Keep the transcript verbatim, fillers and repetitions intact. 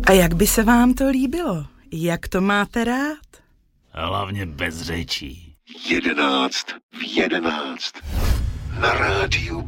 A jak by se vám to líbilo? Jak to máte rád? Hlavně bez řečí. Jedenáct v jedenáct. Na rádiu